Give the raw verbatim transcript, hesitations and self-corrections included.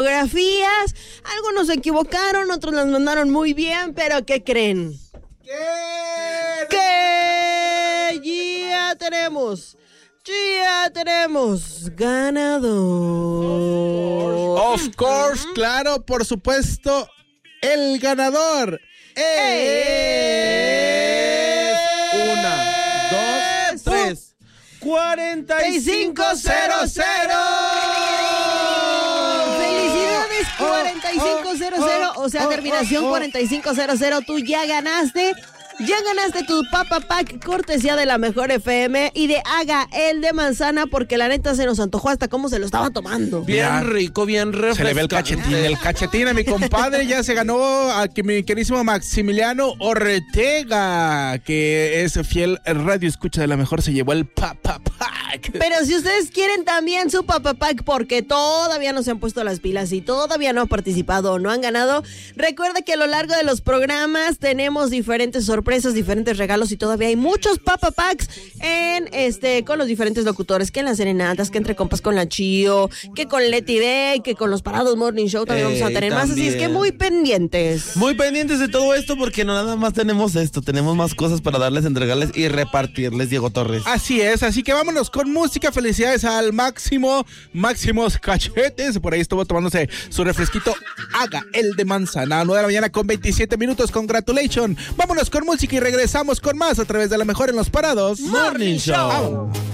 fotografías. Algunos se equivocaron, otros las mandaron muy bien, pero ¿qué creen? ¿Qué? Que ya tenemos, ya tenemos ganador. Of course, claro, por supuesto, el ganador es... Una, dos, tres. cuarenta y cinco cero cero. Felicidades, cuarenta y cinco cero cero, o sea, terminación cuarenta y cinco cero cero, tú ya ganaste. Ya ganaste tu Papa Pack, cortesía de la Mejor F M y de Haga el de manzana, porque la neta se nos antojó hasta cómo se lo estaba tomando. Bien Ya. rico, bien refrescante. Se le ve el cachetín, el cachetín a mi compadre. Ya se ganó a que mi querísimo Maximiliano Ortega, que es fiel radio escucha de la Mejor, se llevó el Papa Pack. Pero si ustedes quieren también su Papa Pack, porque todavía no se han puesto las pilas y todavía no han participado o no han ganado, recuerda que a lo largo de los programas tenemos diferentes sorpresas, diferentes regalos y todavía hay muchos Papa Packs en este con los diferentes locutores, que en las serenatas, que entre compas con la Chío, que con Leti Day, que con los Parados Morning Show también Ey, vamos a tener más, así es que también. muy pendientes. Muy pendientes de todo esto, porque no nada más tenemos esto, tenemos más cosas para darles, entregarles y repartirles, Diego Torres. Así es, así que vámonos con música. Felicidades al Máximo, Máximos Cachetes. Por ahí estuvo tomándose su refresquito. Haga el de manzana. nueve de la mañana con veintisiete minutos. Congratulations. Vámonos con música y regresamos con más a través de la Mejor en los Parados Morning Show. Vámonos.